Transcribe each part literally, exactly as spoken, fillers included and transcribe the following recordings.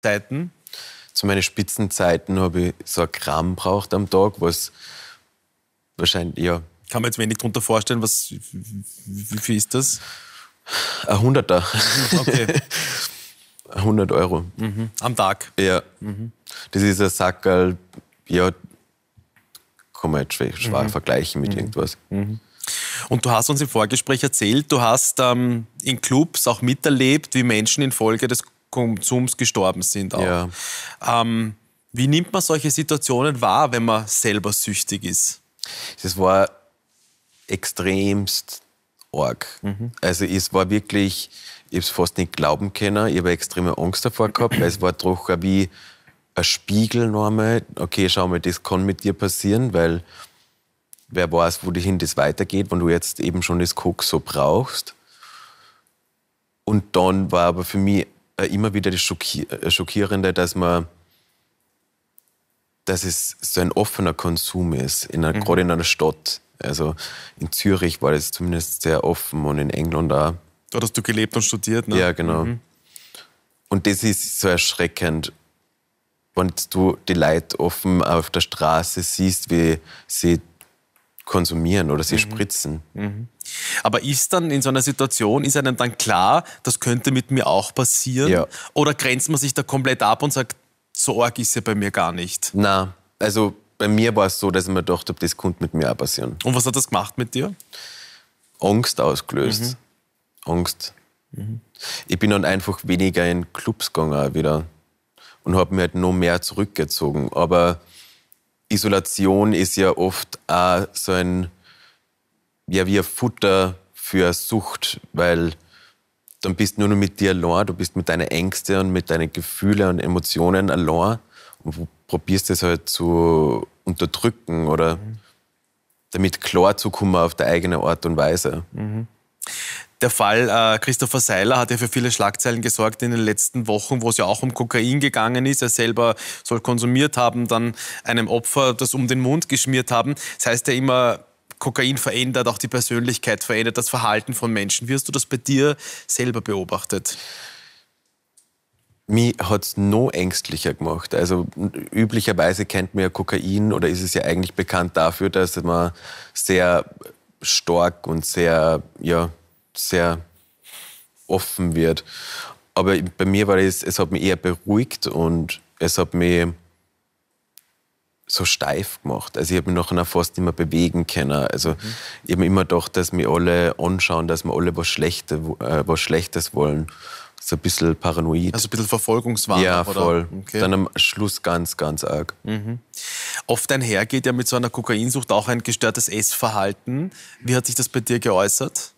Zeiten? Zu meinen Spitzenzeiten habe ich so ein Gramm braucht am Tag, was wahrscheinlich, ja. Kann man jetzt wenig darunter vorstellen, was, wie viel ist das? Ein Hunderter. Okay. hundert Euro. Mhm. Am Tag? Ja. Mhm. Das ist ein Sackerl, ja, kann man jetzt schwer, schwer mhm. vergleichen mit mhm. irgendwas. Mhm. Und du hast uns im Vorgespräch erzählt, du hast ähm, in Clubs auch miterlebt, wie Menschen infolge des Konsums gestorben sind. Auch. Ja. Ähm, wie nimmt man solche Situationen wahr, wenn man selber süchtig ist? Das war extremst arg. Mhm. Also es war wirklich, ich habe es fast nicht glauben können, ich habe extreme Angst davor gehabt, weil es war doch wie ein Spiegel nochmal. Okay, schau mal, das kann mit dir passieren, weil wer weiß, wohin das weitergeht, wenn du jetzt eben schon das Koks so brauchst. Und dann war aber für mich immer wieder das Schockierende, dass man, dass es so ein offener Konsum ist, in einer, mhm. gerade in einer Stadt. Also in Zürich war das zumindest sehr offen und in England auch. Dort hast du gelebt und studiert, ne? Ja, genau. Mhm. Und das ist so erschreckend, wenn du die Leute offen auf der Straße siehst, wie sie konsumieren oder sie mhm. spritzen. Mhm. Aber ist dann in so einer Situation, ist einem dann klar, das könnte mit mir auch passieren? Ja. Oder grenzt man sich da komplett ab und sagt, so arg ist ja bei mir gar nicht? Nein, also bei mir war es so, dass ich mir gedacht habe, das könnte mit mir auch passieren. Und was hat das gemacht mit dir? Angst ausgelöst. Mhm. Angst. Mhm. Ich bin dann einfach weniger in Clubs gegangen wieder und habe mich halt noch mehr zurückgezogen. Aber Isolation ist ja oft auch so ein, ja, wie ein Futter für Sucht, weil dann bist du nur noch mit dir allein, du bist mit deinen Ängsten und mit deinen Gefühlen und Emotionen allein und probierst das halt zu unterdrücken oder mhm. damit klar zu kommen auf der eigene Art und Weise. Mhm. Der Fall äh, Christopher Seiler hat ja für viele Schlagzeilen gesorgt in den letzten Wochen, wo es ja auch um Kokain gegangen ist. Er selber soll konsumiert haben, dann einem Opfer das um den Mund geschmiert haben. Das heißt ja immer, Kokain verändert, auch die Persönlichkeit verändert, das Verhalten von Menschen. Wie hast du das bei dir selber beobachtet? Mich hat es noch ängstlicher gemacht. Also üblicherweise kennt man ja Kokain oder ist es ja eigentlich bekannt dafür, dass man sehr stark und sehr, ja, sehr offen wird. Aber bei mir war es, es hat mich eher beruhigt und es hat mich so steif gemacht. Also ich habe mich nachher fast nicht mehr bewegen können. Also mhm. ich habe mir immer gedacht, dass wir alle anschauen, dass wir alle was, Schlechte, äh, was Schlechtes wollen. So ein bisschen paranoid. Also ein bisschen Verfolgungswahn. Ja, oder? voll. Okay. Dann am Schluss ganz, ganz arg. Mhm. Oft einhergeht ja mit so einer Kokainsucht auch ein gestörtes Essverhalten. Wie hat sich das bei dir geäußert?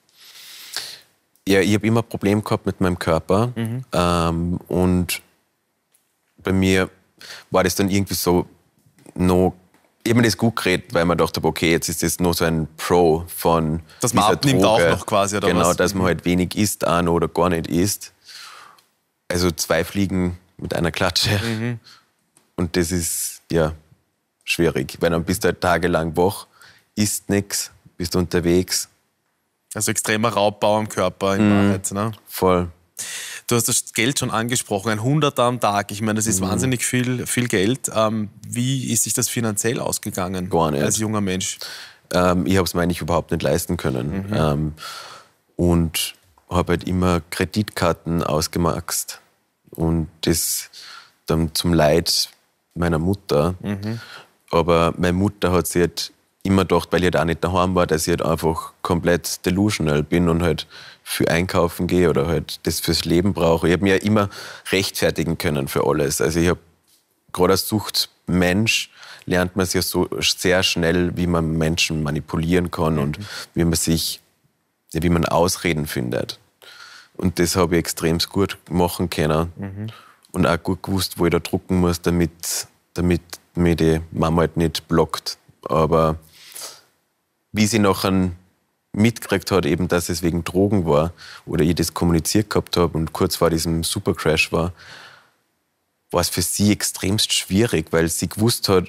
Ja, ich habe immer ein Problem gehabt mit meinem Körper. Mhm. Ähm, und bei mir war das dann irgendwie so noch, ich habe mir das gut geredet, weil man dachte, okay, jetzt ist das nur so ein Pro von dass man abnimmt auch noch quasi, oder genau, was? dass man halt wenig isst auch noch oder gar nicht isst. Also zwei Fliegen mit einer Klatsche. Mhm. Und das ist, ja, schwierig, weil dann bist du halt tagelang wach, isst nichts, bist unterwegs. Also extremer Raubbau am Körper in Mhm. Wahrheit, ne? Voll. Du hast das Geld schon angesprochen, ein Hunderter am Tag. Ich meine, das ist mhm. wahnsinnig viel, viel Geld. Ähm, wie ist sich das finanziell ausgegangen? Gar nicht. Als junger Mensch? Ähm, ich habe es mir eigentlich überhaupt nicht leisten können. Mhm. Ähm, und habe halt immer Kreditkarten ausgemaxt. Und das dann zum Leid meiner Mutter. Mhm. Aber meine Mutter hat sich halt immer gedacht, weil ich halt auch nicht daheim war, dass ich halt einfach komplett delusional bin und halt viel einkaufen gehe oder halt das fürs Leben brauche. Ich habe mich ja immer rechtfertigen können für alles. Also ich habe gerade als Suchtmensch lernt man es ja so sehr schnell, wie man Menschen manipulieren kann mhm. und wie man sich, wie man Ausreden findet. Und das habe ich extrem gut machen können mhm. und auch gut gewusst, wo ich da drucken muss, damit, damit mir die Mama halt nicht blockt. Aber wie sie nachher mitgekriegt hat, eben, dass es wegen Drogen war oder ich das kommuniziert gehabt habe und kurz vor diesem Supercrash war, war es für sie extremst schwierig, weil sie gewusst hat,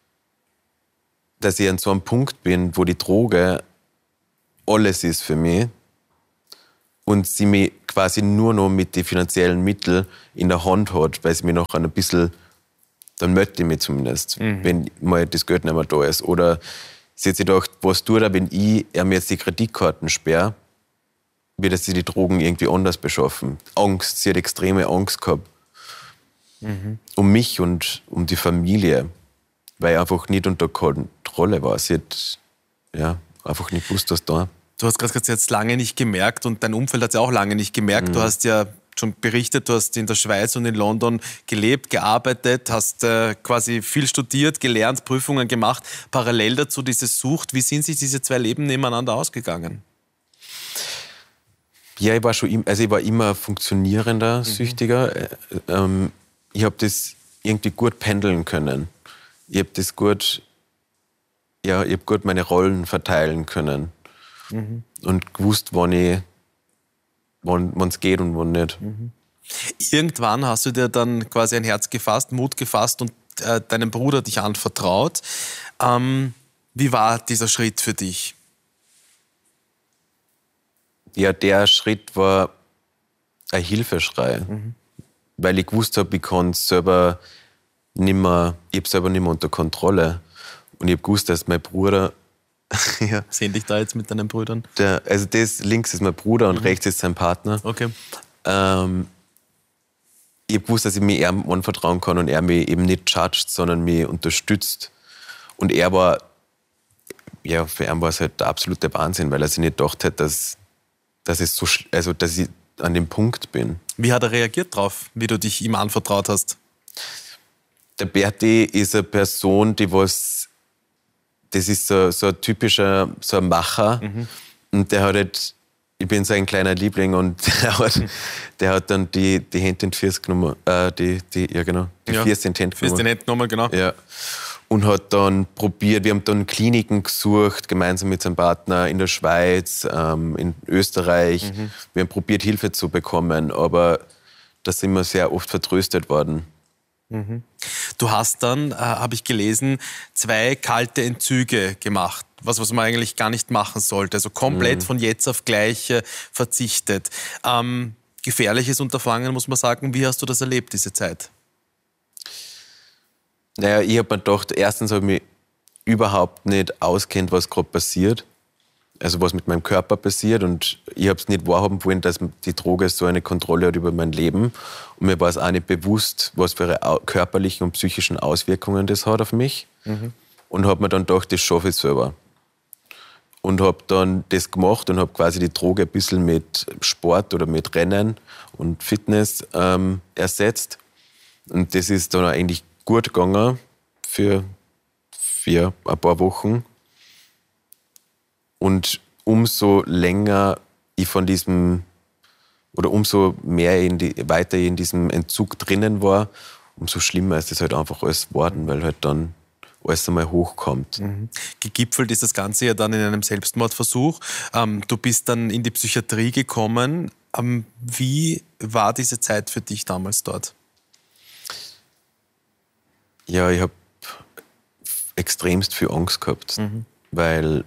dass ich an so einem Punkt bin, wo die Droge alles ist für mich und sie mich quasi nur noch mit den finanziellen Mitteln in der Hand hat, weil sie mich noch ein bisschen, dann möchte ich mich zumindest, mhm. wenn mal das Geld nicht mehr da ist. Oder sie hat sich gedacht, was tut er, wenn ich er mir jetzt die Kreditkarten sperre, wird er sich die Drogen irgendwie anders beschaffen. Angst, sie hat extreme Angst gehabt. Mhm. Um mich und um die Familie, weil ich einfach nicht unter Kontrolle war. Sie hat ja, einfach nicht gewusst, was da. Du hast gerade gesagt, sie hat es lange nicht gemerkt und dein Umfeld hat es ja auch lange nicht gemerkt. Mhm. Du hast ja schon berichtet, du hast in der Schweiz und in London gelebt, gearbeitet, hast äh, quasi viel studiert, gelernt, Prüfungen gemacht. Parallel dazu diese Sucht. Wie sind sich diese zwei Leben nebeneinander ausgegangen? Ja, ich war schon im, also ich war immer funktionierender mhm. Süchtiger. Ähm, ich habe das irgendwie gut pendeln können. Ich habe das gut, ja, ich habe gut meine Rollen verteilen können. Mhm. Und gewusst, wann ich, wann es geht und wann nicht. Mhm. Irgendwann hast du dir dann quasi ein Herz gefasst, Mut gefasst und äh, deinem Bruder dich anvertraut. Ähm, wie war dieser Schritt für dich? Ja, der Schritt war ein Hilfeschrei. Mhm. Weil ich gewusst habe, ich kann es selber nicht mehr, ich habe selber nicht mehr unter Kontrolle. Und ich habe gewusst, dass mein Bruder... ja. Sehen dich da jetzt mit deinen Brüdern? Der, also das links ist mein Bruder und mhm. rechts ist sein Partner. Okay. Ähm, ich habe gewusst, dass ich mir ihm anvertrauen kann und er mich eben nicht judgt, sondern mich unterstützt. Und er war, ja, für ihn war es halt der absolute Wahnsinn, weil er sich nicht gedacht hat, dass, dass, es so, also, dass ich an dem Punkt bin. Wie hat er reagiert drauf, wie du dich ihm anvertraut hast? Der Berti ist eine Person, die was, das ist so, so ein typischer, so ein Macher. Mhm. Und der hat halt, ich bin sein kleiner Liebling und der hat, mhm. der hat dann die, die Hände in die Füße genommen, äh, die, die, ja genau, die ja. Füße in die Hände genommen. Füße in die Hände genommen, genau. Ja. Und hat dann probiert, wir haben dann Kliniken gesucht, gemeinsam mit seinem Partner in der Schweiz, ähm, in Österreich. Mhm. Wir haben probiert, Hilfe zu bekommen, aber da sind wir sehr oft vertröstet worden. Mhm. Du hast dann, äh, habe ich gelesen, zwei kalte Entzüge gemacht, was, was man eigentlich gar nicht machen sollte. Also komplett mhm. von jetzt auf gleich äh, verzichtet. Ähm, gefährliches Unterfangen, muss man sagen. Wie hast du das erlebt, diese Zeit? Naja, ich habe mir gedacht, erstens habe ich mich überhaupt nicht auskennt, was gerade passiert. Also was mit meinem Körper passiert. Und ich habe es nicht wahrhaben wollen, dass die Droge so eine Kontrolle hat über mein Leben. Und mir war es auch nicht bewusst, was für körperlichen und psychischen Auswirkungen das hat auf mich. Mhm. Und habe mir dann gedacht, das schaffe ich selber. Und habe dann das gemacht und habe quasi die Droge ein bisschen mit Sport oder mit Rennen und Fitness ähm, ersetzt. Und das ist dann eigentlich gut gegangen für, für ein paar Wochen. Und umso länger ich von diesem, oder umso mehr in die, weiter ich in diesem Entzug drinnen war, umso schlimmer ist es halt einfach alles geworden, weil halt dann alles einmal hochkommt. Mhm. Gegipfelt ist das Ganze ja dann in einem Selbstmordversuch. Ähm, du bist dann in die Psychiatrie gekommen. Ähm, wie war diese Zeit für dich damals dort? Ja, ich habe extremst viel Angst gehabt, mhm. weil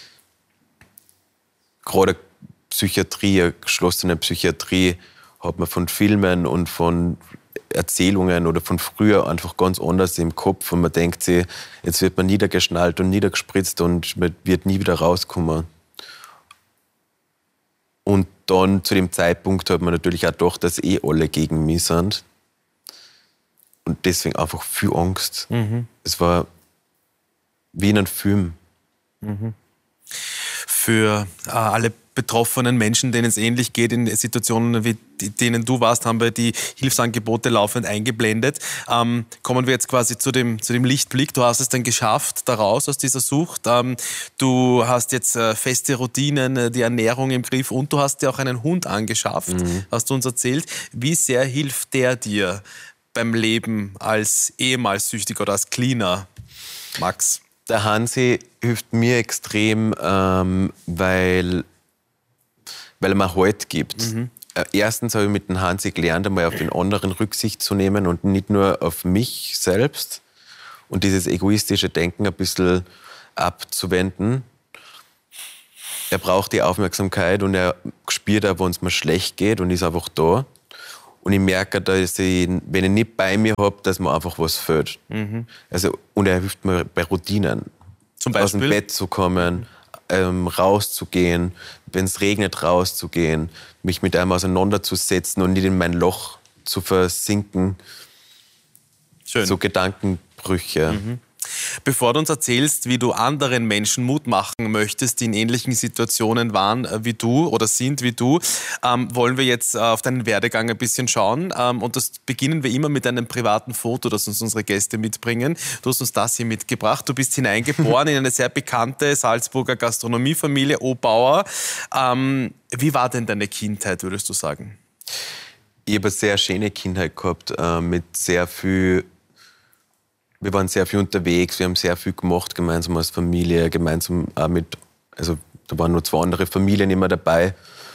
gerade Psychiatrie, eine geschlossene Psychiatrie, hat man von Filmen und von Erzählungen oder von früher einfach ganz anders im Kopf und man denkt sich, jetzt wird man niedergeschnallt und niedergespritzt und man wird nie wieder rauskommen. Und dann zu dem Zeitpunkt hat man natürlich auch gedacht, dass eh alle gegen mich sind. Und deswegen einfach viel Angst. Mhm. Es war wie in einem Film. Mhm. Für äh, alle betroffenen Menschen, denen es ähnlich geht, in Situationen, wie denen du warst, haben wir die Hilfsangebote laufend eingeblendet. Ähm, kommen wir jetzt quasi zu dem, zu dem Lichtblick. Du hast es dann geschafft, daraus aus dieser Sucht. Ähm, du hast jetzt äh, feste Routinen, äh, die Ernährung im Griff und du hast dir auch einen Hund angeschafft, mhm. hast du uns erzählt. Wie sehr hilft der dir beim Leben als ehemals Süchtiger oder als Cleaner, Max? Der Hansi hilft mir extrem, ähm, weil, weil er mir Halt gibt. Mhm. Äh, erstens habe ich mit dem Hansi gelernt, einmal auf den anderen Rücksicht zu nehmen und nicht nur auf mich selbst und dieses egoistische Denken ein bisschen abzuwenden. er braucht die Aufmerksamkeit und er spürt auch, wenn es mir schlecht geht und ist einfach da. Und ich merke, dass ich, wenn ich nicht bei mir habe, dass mir einfach was fehlt. Mhm. Also, und er hilft mir bei Routinen. Zum Beispiel? Aus dem Bett zu kommen, ähm, rauszugehen, wenn es regnet, rauszugehen, mich mit einem auseinanderzusetzen und nicht in mein Loch zu versinken. Schön. So Gedankenbrüche. Mhm. Bevor du uns erzählst, wie du anderen Menschen Mut machen möchtest, die in ähnlichen Situationen waren wie du oder sind wie du, ähm, wollen wir jetzt äh, auf deinen Werdegang ein bisschen schauen. Ähm, und das beginnen wir immer mit einem privaten Foto, das uns unsere Gäste mitbringen. Du hast uns das hier mitgebracht. Du bist hineingeboren in eine sehr bekannte Salzburger Gastronomiefamilie, Obauer. Ähm, wie war denn deine Kindheit, würdest du sagen? Ich habe eine sehr schöne Kindheit gehabt, äh, mit sehr viel. Wir waren sehr viel unterwegs, wir haben sehr viel gemacht, gemeinsam als Familie, gemeinsam auch mit, also da waren nur zwei andere Familien immer dabei.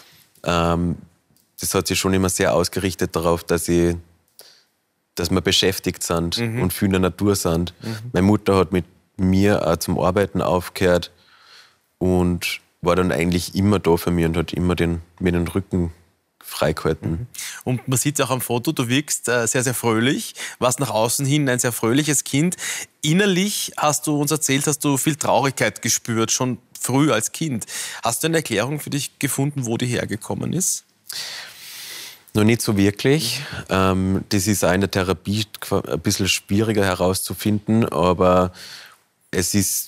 Ähm, das hat sich schon immer sehr ausgerichtet darauf, dass, ich, dass wir beschäftigt sind mhm. und viel in der Natur sind. Mhm. Meine Mutter hat mit mir auch zum Arbeiten aufgehört und war dann eigentlich immer da für mich und hat immer den, mir den Rücken freigehalten. Und man sieht es auch am Foto, du wirkst äh, sehr, sehr fröhlich, warst nach außen hin ein sehr fröhliches Kind. Innerlich, hast du uns erzählt, hast du viel Traurigkeit gespürt, schon früh als Kind. Hast du eine Erklärung für dich gefunden, wo die hergekommen ist? Noch nicht so wirklich. Ähm, das ist auch in der Therapie ein bisschen schwieriger herauszufinden, aber es ist,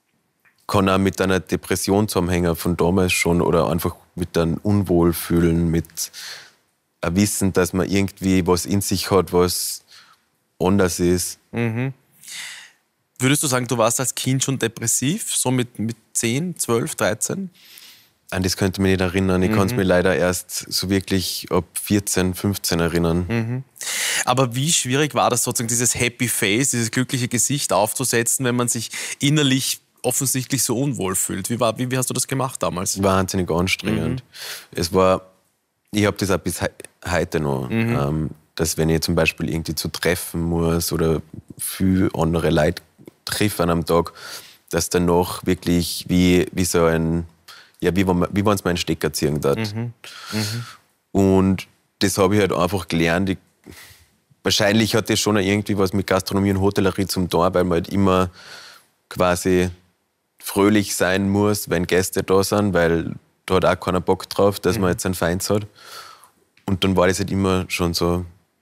kann auch mit einer Depression zusammenhängen von damals schon oder einfach mit einem Unwohlfühlen, mit einem Wissen, dass man irgendwie was in sich hat, was anders ist. Mhm. Würdest du sagen, du warst als Kind schon depressiv, so mit, mit zehn, zwölf, dreizehn? An das könnte ich mich nicht erinnern. Ich mhm. kann es mir leider erst so wirklich ab vierzehn, fünfzehn erinnern. Mhm. Aber wie schwierig war das sozusagen, dieses Happy Face, dieses glückliche Gesicht aufzusetzen, wenn man sich innerlich offensichtlich so unwohl fühlt? Wie, war, wie, wie hast du das gemacht damals? Wahnsinnig anstrengend. Mhm. Es war, ich habe das auch bis he heute noch, mhm. ähm, dass wenn ich zum Beispiel irgendwie zu treffen muss oder viele andere Leute treffe an einem Tag, dass danach wirklich wie, wie so ein, ja, wie wenn wie es mir einen Stecker ziehen hat. Mhm. Mhm. Und das habe ich halt einfach gelernt. Ich, wahrscheinlich hat das schon irgendwie was mit Gastronomie und Hotellerie zum tun, weil man halt immer quasi fröhlich sein muss, wenn Gäste da sind, weil da hat auch keiner Bock drauf, dass mhm. man jetzt einen Feind hat. Und dann war das halt immer schon so,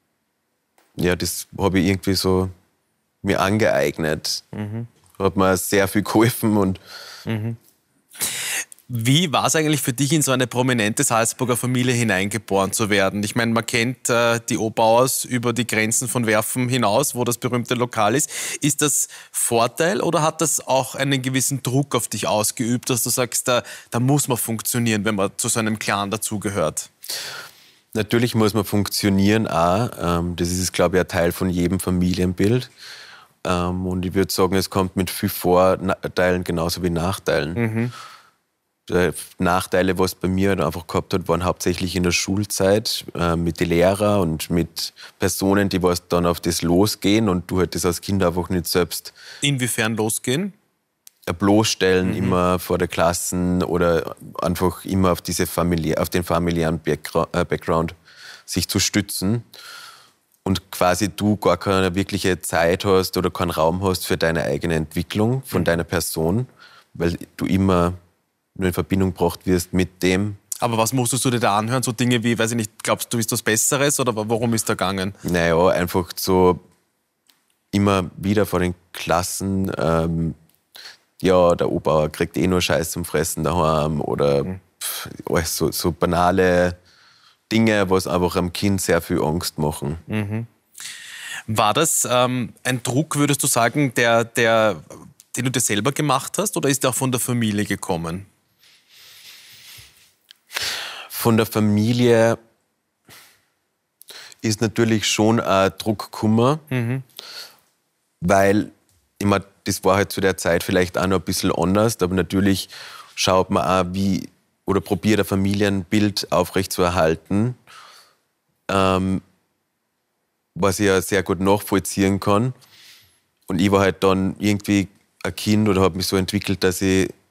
ja, das habe ich irgendwie so mir angeeignet. Mhm. Hat mir sehr viel geholfen. Und mhm. Wie war es eigentlich für dich, in so eine prominente Salzburger Familie hineingeboren zu werden? Ich meine, man kennt äh, die Obauers über die Grenzen von Werfen hinaus, wo das berühmte Lokal ist. Ist das Vorteil oder hat das auch einen gewissen Druck auf dich ausgeübt, dass du sagst, da, da muss man funktionieren, wenn man zu so einem Clan dazugehört? Natürlich muss man funktionieren auch. Ähm, das ist, glaube ich, ein Teil von jedem Familienbild. Ähm, und ich würde sagen, es kommt mit viel Vorteilen genauso wie Nachteilen. Mhm. Die Nachteile, was bei mir einfach gehabt hat, waren hauptsächlich in der Schulzeit äh, mit den Lehrern und mit Personen, die was dann auf das losgehen und du halt das als Kind einfach nicht selbst... Inwiefern losgehen? Bloßstellen mhm. immer vor der Klassen oder einfach immer auf, diese Familie, auf den familiären Background sich zu stützen und quasi du gar keine wirkliche Zeit hast oder keinen Raum hast für deine eigene Entwicklung von mhm. deiner Person, weil du immer nur in Verbindung gebracht wirst mit dem. Aber was musstest du dir da anhören? So Dinge wie, weiß ich nicht, glaubst du, ist das Besseres oder worum ist da gegangen? Naja, einfach so immer wieder vor den Klassen, ähm, ja, der Obauer kriegt eh nur Scheiß zum Fressen daheim oder mhm. pff, so, so banale Dinge, was einfach am Kind sehr viel Angst machen. Mhm. War das ähm, ein Druck, würdest du sagen, der, der, den du dir selber gemacht hast oder ist der auch von der Familie gekommen? Von der Familie ist natürlich schon ein Druck gekommen, mhm. weil ich meine, das war halt zu der Zeit vielleicht auch noch ein bisschen anders, aber natürlich schaut man auch, wie oder probiert ein Familienbild aufrechtzuerhalten, ähm, was ich ja sehr gut nachvollziehen kann. Und ich war halt dann irgendwie ein Kind oder habe mich so entwickelt, dass ich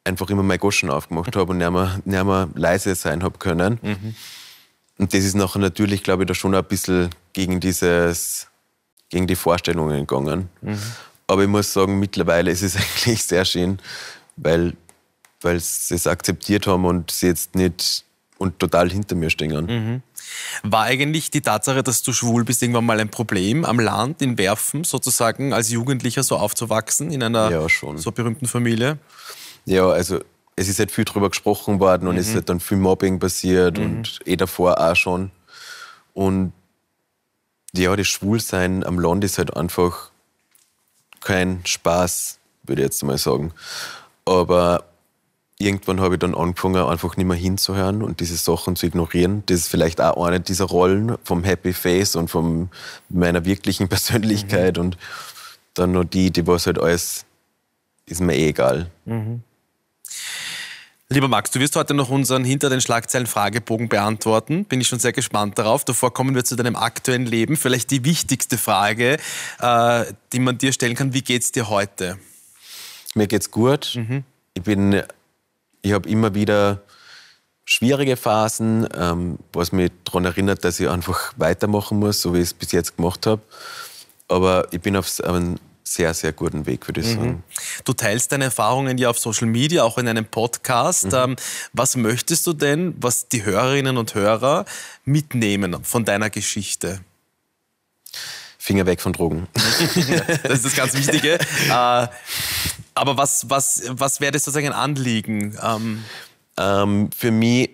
einfach immer meine Goschen aufgemacht habe und nicht mehr, nicht mehr leise sein habe können. Mhm. Und das ist nachher natürlich, glaube ich, da schon ein bisschen gegen dieses, gegen die Vorstellungen gegangen. Mhm. Aber ich muss sagen, mittlerweile ist es eigentlich sehr schön, weil, weil sie es akzeptiert haben und sie jetzt nicht und total hinter mir stehen. Mhm. War eigentlich die Tatsache, dass du schwul bist, irgendwann mal ein Problem am Land, in Werfen sozusagen, als Jugendlicher so aufzuwachsen in einer ja, schon. so berühmten Familie? Ja, also es ist halt viel drüber gesprochen worden und mhm. es ist halt dann viel Mobbing passiert mhm. und eh davor auch schon. Und ja, das Schwulsein am Land ist halt einfach kein Spaß, würde ich jetzt mal sagen. Aber irgendwann habe ich dann angefangen, einfach nicht mehr hinzuhören und diese Sachen zu ignorieren. Das ist vielleicht auch eine dieser Rollen vom Happy Face und von meiner wirklichen Persönlichkeit. Mhm. Und dann noch die, die was halt alles, ist mir eh egal. Mhm. Lieber Max, du wirst heute noch unseren Hinter den Schlagzeilen Fragebogen beantworten. Bin ich schon sehr gespannt darauf. Davor kommen wir zu deinem aktuellen Leben. Vielleicht die wichtigste Frage, äh, die man dir stellen kann. Wie geht's dir heute? Mir geht's gut. Mhm. Ich bin, ich habe immer wieder schwierige Phasen, ähm, was mich daran erinnert, dass ich einfach weitermachen muss, so wie ich es bis jetzt gemacht habe. Aber ich bin auf einem sehr, sehr guten Weg, würde ich sagen. Du teilst deine Erfahrungen ja auf Social Media, auch in einem Podcast. Mhm. Ähm, was möchtest du denn, was die Hörerinnen und Hörer mitnehmen von deiner Geschichte? Finger weg von Drogen. Das ist das ganz Wichtige. äh, aber was, was, was wäre das sozusagen ein Anliegen? Ähm, ähm, für mich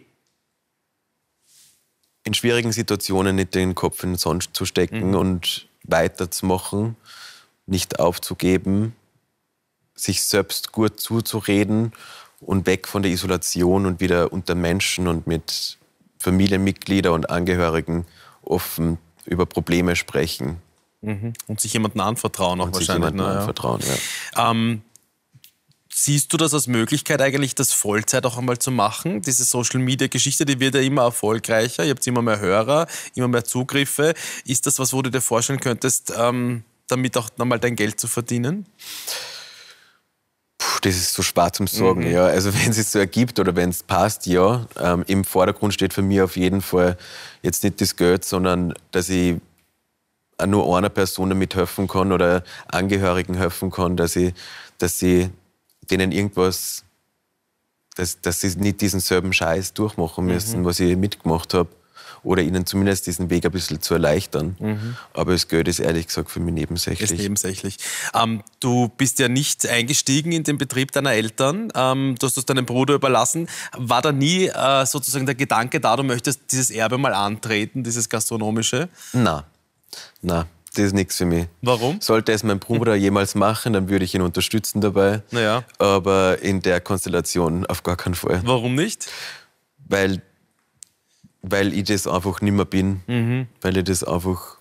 in schwierigen Situationen nicht den Kopf in den Sand zu stecken mhm. und weiterzumachen, nicht aufzugeben, sich selbst gut zuzureden und weg von der Isolation und wieder unter Menschen und mit Familienmitgliedern und Angehörigen offen über Probleme sprechen. Mhm. Und sich jemandem anvertrauen auch und wahrscheinlich. Sich jemandem ne? anvertrauen, ja. Ähm, siehst du das als Möglichkeit eigentlich, das Vollzeit auch einmal zu machen? Diese Social-Media-Geschichte, die wird ja immer erfolgreicher. Ihr habt immer mehr Hörer, immer mehr Zugriffe. Ist das was, wo du dir vorstellen könntest, ähm, damit auch nochmal dein Geld zu verdienen? Puh, das ist so schwer zum Sagen. Mhm. Ja. Also wenn es sich so ergibt oder wenn es passt, ja. Ähm, im Vordergrund steht für mich auf jeden Fall jetzt nicht das Geld, sondern dass ich auch nur einer Person damit helfen kann oder Angehörigen helfen kann, dass ich, dass ich denen irgendwas, dass, dass sie nicht diesen selben Scheiß durchmachen müssen, mhm. was ich mitgemacht habe. Oder ihnen zumindest diesen Weg ein bisschen zu erleichtern. Mhm. Aber das Geld ist ehrlich gesagt für mich nebensächlich. Ist nebensächlich. Ähm, du bist ja nicht eingestiegen in den Betrieb deiner Eltern. Ähm, du hast es deinem Bruder überlassen. War da nie äh, sozusagen der Gedanke da, du möchtest dieses Erbe mal antreten, dieses gastronomische? Nein, nein. Das ist nichts für mich. Warum? Sollte es mein Bruder jemals machen, dann würde ich ihn unterstützen dabei. Naja. Aber in der Konstellation auf gar keinen Fall. Warum nicht? Weil Weil ich das einfach nicht mehr bin. Mhm. Weil ich das einfach...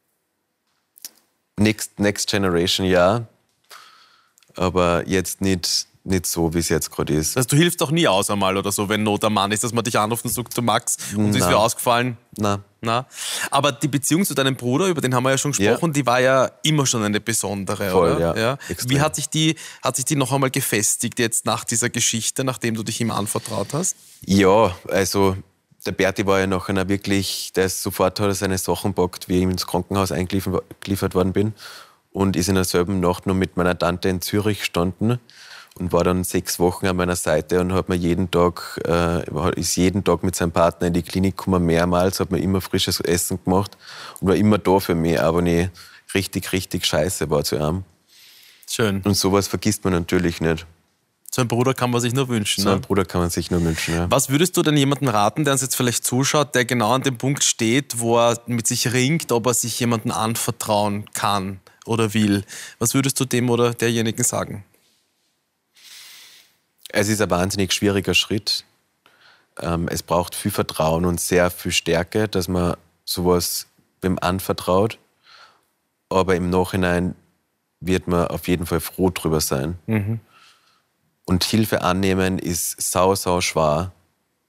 Next, next Generation, ja. Aber jetzt nicht, nicht so, wie es jetzt gerade ist. Also du hilfst doch nie aus einmal oder so, wenn Not am Mann ist, dass man dich anruft und sagt, du Max, uns ist wie ausgefallen. Nein. Na? Aber die Beziehung zu deinem Bruder, über den haben wir ja schon gesprochen, ja. die war ja immer schon eine besondere, Voll, oder? Ja, ja. Wie hat sich, die, hat sich die noch einmal gefestigt jetzt nach dieser Geschichte, nachdem du dich ihm anvertraut hast? Ja, also... Der Berti war ja nachher wirklich, der ist sofort hat er seine Sachen gepackt, wie ich ins Krankenhaus eingeliefert worden bin. Und ist in derselben Nacht noch mit meiner Tante in Zürich gestanden und war dann sechs Wochen an meiner Seite und hat mir jeden Tag, äh, ist jeden Tag mit seinem Partner in die Klinik gekommen, mehrmals, hat mir immer frisches Essen gemacht und war immer da für mich, aber nicht richtig, richtig scheiße war zu ihm. Schön. Und sowas vergisst man natürlich nicht. So einen Bruder kann man sich nur wünschen. So einen ne? Bruder kann man sich nur wünschen, ja. Was würdest du denn jemandem raten, der uns jetzt vielleicht zuschaut, der genau an dem Punkt steht, wo er mit sich ringt, ob er sich jemandem anvertrauen kann oder will? Was würdest du dem oder derjenigen sagen? Es ist ein wahnsinnig schwieriger Schritt. Es braucht viel Vertrauen und sehr viel Stärke, dass man sowas wem anvertraut. Aber im Nachhinein wird man auf jeden Fall froh drüber sein. Mhm. Und Hilfe annehmen ist sau, sau schwer.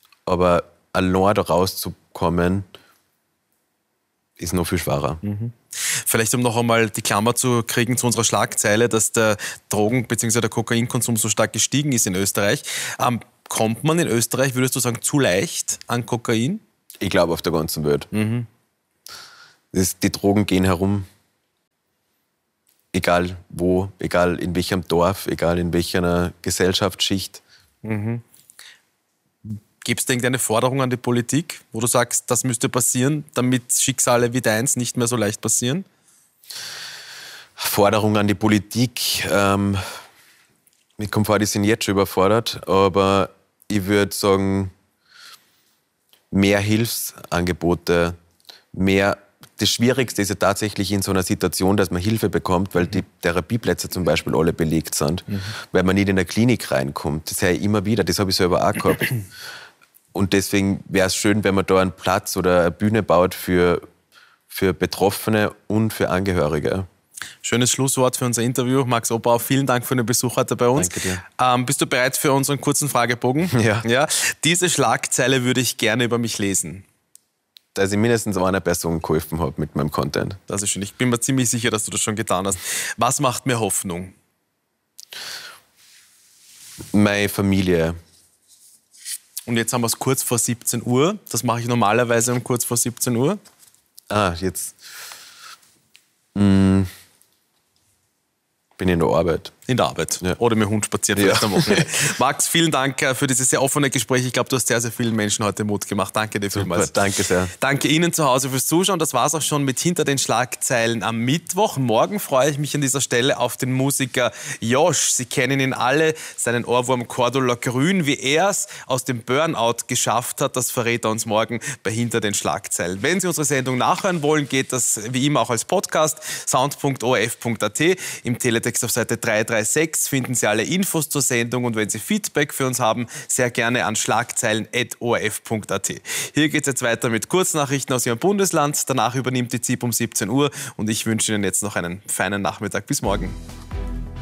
Aber allein da rauszukommen, ist noch viel schwerer. Mhm. Vielleicht um noch einmal die Klammer zu kriegen zu unserer Schlagzeile, dass der Drogen- bzw. der Kokainkonsum so stark gestiegen ist in Österreich. Ähm, kommt man in Österreich, würdest du sagen, zu leicht an Kokain? Ich glaube auf der ganzen Welt. Mhm. Das, die Drogen gehen herum. Egal wo, egal in welchem Dorf, egal in welcher Gesellschaftsschicht. Mhm. Gibt es irgendeine Forderung an die Politik, wo du sagst, das müsste passieren, damit Schicksale wie deins nicht mehr so leicht passieren? Forderung an die Politik. Ähm, mir kommt vor, die sind jetzt schon überfordert, aber ich würde sagen, mehr Hilfsangebote, mehr. Das Schwierigste ist ja tatsächlich in so einer Situation, dass man Hilfe bekommt, weil die Therapieplätze zum Beispiel alle belegt sind, mhm. weil man nicht in eine Klinik reinkommt. Das höre ich immer wieder, das habe ich selber auch gehabt. Und deswegen wäre es schön, wenn man da einen Platz oder eine Bühne baut für, für Betroffene und für Angehörige. Schönes Schlusswort für unser Interview. Max Obauer, vielen Dank für den Besuch heute bei uns. Danke dir. Ähm, bist du bereit für unseren kurzen Fragebogen? Ja. ja. Diese Schlagzeile würde ich gerne über mich lesen. Dass ich mindestens einer Person geholfen habe mit meinem Content. Das ist schön. Ich bin mir ziemlich sicher, dass du das schon getan hast. Was macht mir Hoffnung? Meine Familie. Und jetzt haben wir es kurz vor siebzehn Uhr. Das mache ich normalerweise um kurz vor siebzehn Uhr. Ah, jetzt mm, bin ich in der Arbeit. In der Arbeit. Ja. Oder mit dem Hund spazieren vielleicht Ja. am Wochenende. Max, vielen Dank für dieses sehr offene Gespräch. Ich glaube, du hast sehr, sehr vielen Menschen heute Mut gemacht. Danke dir vielmals. Super, danke sehr. Danke Ihnen zu Hause fürs Zuschauen. Das war es auch schon mit Hinter den Schlagzeilen am Mittwoch. Morgen freue ich mich an dieser Stelle auf den Musiker Josh. Sie kennen ihn alle, seinen Ohrwurm Cordula Grün. Wie er es aus dem Burnout geschafft hat, das verrät er uns morgen bei Hinter den Schlagzeilen. Wenn Sie unsere Sendung nachhören wollen, geht das wie immer auch als Podcast. sound punkt o r f punkt a t. Im Teletext auf Seite drei drei sechs finden Sie alle Infos zur Sendung und wenn Sie Feedback für uns haben, sehr gerne an schlagzeilen at o r f punkt a t. Hier geht es jetzt weiter mit Kurznachrichten aus Ihrem Bundesland. Danach übernimmt die Z I P um siebzehn Uhr und ich wünsche Ihnen jetzt noch einen feinen Nachmittag. Bis morgen.